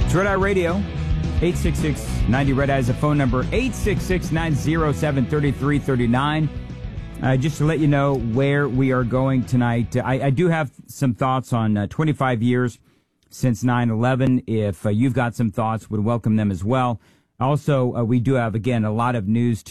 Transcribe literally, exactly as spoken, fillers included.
It's Red Eye Radio. eight six six, ninety Red Eye is the phone number. eight six six, nine oh seven, three three three nine. Uh, just to let you know where we are going tonight, I, I do have some thoughts on uh, twenty-five years since nine eleven. If uh, you've got some thoughts, would welcome them as well. Also, uh, we do have, again, a lot of news